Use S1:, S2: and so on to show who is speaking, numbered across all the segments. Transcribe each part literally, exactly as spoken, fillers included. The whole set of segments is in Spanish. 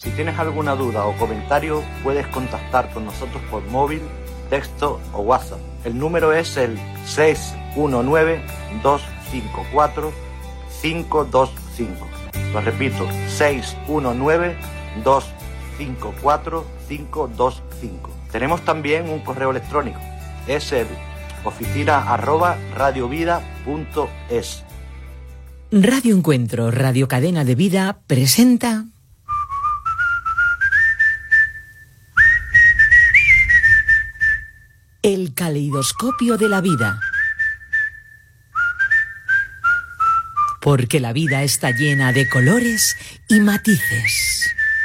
S1: Si tienes alguna duda o comentario, puedes contactar con nosotros por móvil, texto o WhatsApp. El número es el seis uno nueve, dos cinco cuatro, cinco dos cinco. Lo repito, seis uno nueve, dos cinco cuatro, cinco dos cinco. Tenemos también un correo electrónico. Es el oficina arroba radiovida punto es.
S2: Radio Encuentro, Radio Cadena de Vida, presenta... El caleidoscopio de la vida. Porque la vida está llena de colores y matices.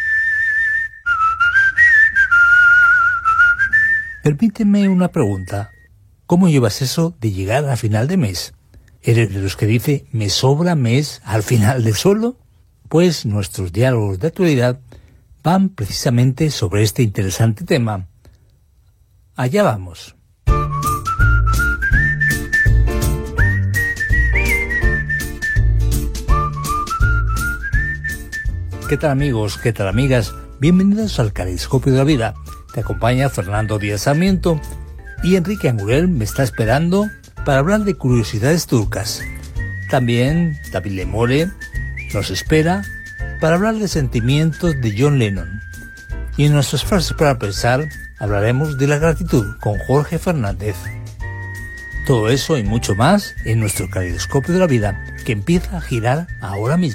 S3: Permíteme una pregunta. ¿Cómo llevas eso de llegar a final de mes? ¿Eres de los que dice, me sobra mes al final de sueldo? Pues nuestros diálogos de actualidad van precisamente sobre este interesante tema. Allá vamos. ¿Qué tal amigos? ¿Qué tal amigas? Bienvenidos al Caleidoscopio de la Vida. Te acompaña Fernando Díaz Sarmiento y Enrique Angurel me está esperando para hablar de curiosidades turcas. También David Lemore nos espera para hablar de sentimientos de John Lennon. Y en nuestras frases para pensar hablaremos de la gratitud con Jorge Fernández. Todo eso y mucho más en nuestro Caleidoscopio de la Vida, que empieza a girar ahora mismo.